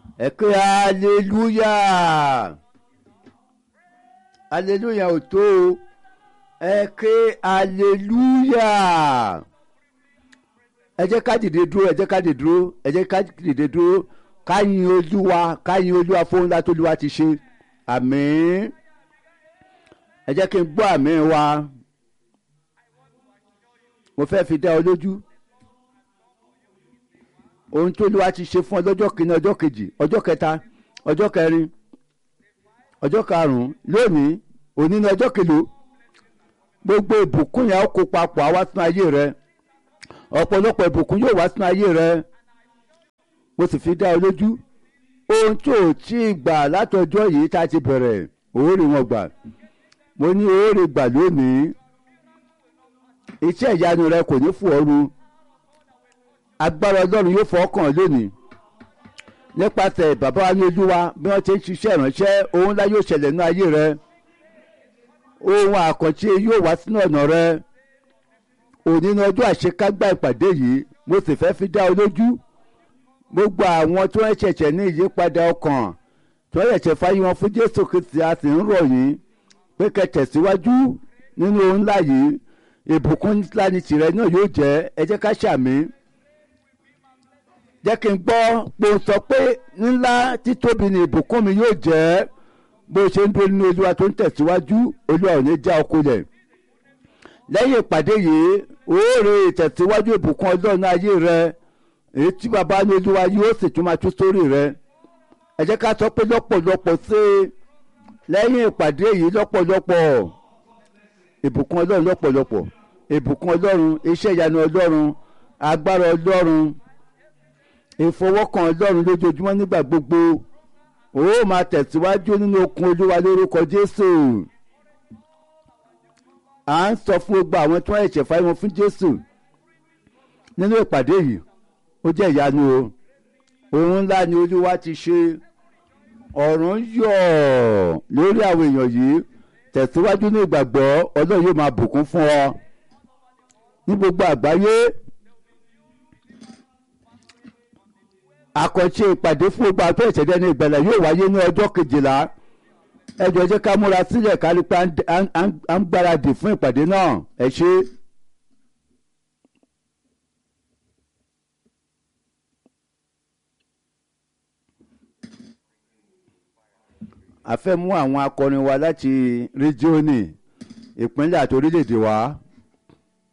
ẹ ké hallelujah hallelujah ò tó o ẹ ké hallelujah. ẹ jẹ́ ká dìde dúró ẹ jẹ́ ká dìde dúró ẹ jẹ́ ká dìde dúró ká yin olúwa fún ńlá tó olúwa ti ṣe àmín. ẹ jẹ́ kí n gbọ́ àmín wa mo fẹ́ fi dá ọ lójú ohun tó olúwa ti ṣe fún ọ lọ́jọ́ kìíní ọjọ́ kejì ọjọ́ kẹta ọjọ́ kẹrin ọjọ́ karùn-ún lónìí òní ní ọjọ́ kìló gbogbo ìbùkún yẹn ó kó papọ̀ àwa sínú ayé rẹ ọ̀pọ̀lọpọ̀ ìbùkún yóò wá sínú ayé rẹ mo sì fi dá ọ lójú ohun tó o tí ì gbà látọjọ́ yìí tá a ti bẹ̀rẹ̀ òórè wọn gbà mo ní òórè gbà lónìí iṣẹ́ ìyanu rẹ kò ní fò ọ́rù agbára ọlọ́run yóò fọkàn lónìí nípasẹ̀ bàbá wa ní olúwa bí wọ́n ti ń ṣiṣẹ́ ìránṣẹ́ ohun ńlá yóò ṣẹlẹ̀ ní ayé rẹ ohun àkànṣe yóò wá sínú ọ̀nà rẹ òní ní ọjọ́ àṣekágbá ìpàdé yìí mo sì fẹ́ fi dá ọ lójú gbogbo àwọn tó ń ṣẹ̀ṣẹ̀ ní ìyípadà ọkàn tó ń ṣẹ̀ṣẹ̀ fàyè wọn fún Jésù Kristi a sì ń rọ̀ yín pé kẹ́ tẹ̀síwájú nínú ohun ńlá yìí ìbùkún ńlá ni tìrẹ náà yóò jẹ́ ẹ jẹ́ ká ṣàmì jẹ́ kí n gbọ́ pé o sọ pé ńlá títóbi ni ìbùkún mi yóò jẹ́ bó ṣe ń dúró nínú olúwa tó ń tẹ̀síwájú olúwa ò ní já ọkọ lẹ̀ lẹ́yìn ìpàdé yìí òórè ìtẹ̀síwájú ìbùkún ọlọ́run ayé rẹ èyí tí bàbá ní olúwa yóò sì tún máa tú sórí rẹ ẹ jẹ́ ká sọ pé lọ́pọ̀lọpọ̀ sí lẹ́yìn ìpàdé yìí lọ́pọ̀lọpọ̀ ìbùkún ọlọ́run lọ́pọ̀lọpọ̀ ìbùkún ọlọ́run iṣẹ́ ìyanu ọlọ́run agbára ọlọ́run ìfọwọ́kàn ọlọ́run lójoojúmọ́ nígbà gbogbo ó máa tẹ̀síwájú nínú okun olúwa lórúkọ Jésù à ń sọ fún gbogbo àwọn tí wọ́n ẹ̀ṣẹ̀ fáyé wọn fún Jésù nínú ìpàdé yìí ó jẹ́ ìyanu o ohun ńlá ni olúwa ti ṣe ọ̀run yọ̀ lórí àwọn èèyàn yìí tẹ̀síwájú ní ìgbàgbọ́ ọlọ́run yóò máa bùkún fún ọ ní gbogbo àgbáyé àkànṣe ìpàdé fún gbogbo àtọ́ ìṣẹ̀dẹ̀ ní ìgbàlẹ̀ yóò wáyé ní ọjọ́ 12 ẹ jọ̀ọ́ jẹ́ ká múra sílẹ̀ kárí pé à ń gbáradì fún ìpàdé náà ẹ ṣé. a fẹ́ mú àwọn akọrin wa láti ríjíọ́nì ìpínlẹ̀ àti orílẹ̀-èdè wa